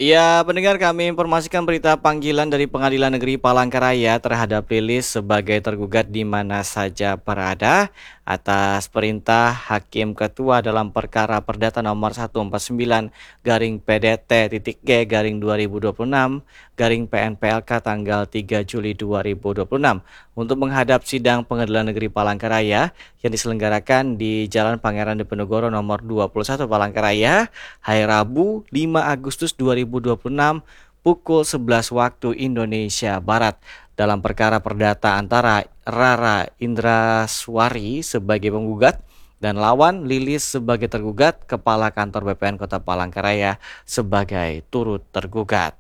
Ya, pendengar, kami informasikan berita panggilan dari Pengadilan Negeri Palangkaraya terhadap Lilis sebagai tergugat di mana saja berada atas perintah Hakim Ketua dalam perkara perdata nomor 149 garing PDT titik G garing 2026 garing PNPLK tanggal 3 Juli 2026 untuk menghadap sidang Pengadilan Negeri Palangkaraya yang diselenggarakan di Jalan Pangeran Diponegoro nomor 21 Palangkaraya hari Rabu 5 Agustus 2026 pukul 11 waktu Indonesia Barat dalam perkara perdata antara Rara Indraswari sebagai penggugat dan lawan Lilis sebagai tergugat, Kepala Kantor BPN Kota Palangkaraya sebagai turut tergugat.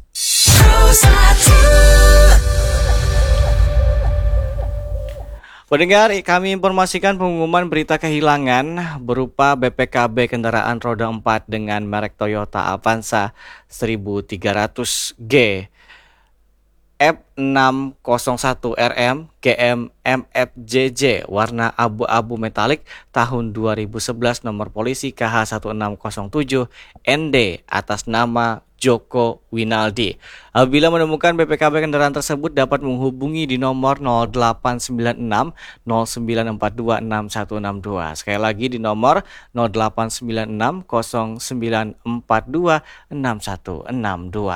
Pendengar, kami informasikan pengumuman berita kehilangan berupa BPKB kendaraan roda 4 dengan merek Toyota Avanza 1300G F601RM GM MFJJ warna abu-abu metalik tahun 2011 nomor polisi KH1607 ND atas nama Joko Winaldi. Apabila menemukan BPKB kendaraan tersebut dapat menghubungi di nomor 0896 0942 6162. Sekali lagi di nomor 0896 0942 6162.